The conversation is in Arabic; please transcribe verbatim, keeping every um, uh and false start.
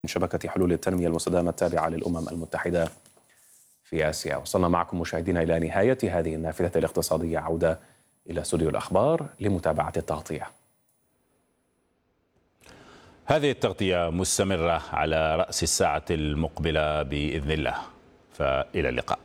من شبكة حلول التنمية المستدامة التابعة للأمم المتحدة في آسيا. وصلنا معكم مشاهدينا إلى نهاية هذه النافذة الاقتصادية. عودة إلى استوديو الأخبار لمتابعة التغطية. هذه التغطية مستمرة على رأس الساعة المقبلة بإذن الله، فإلى اللقاء.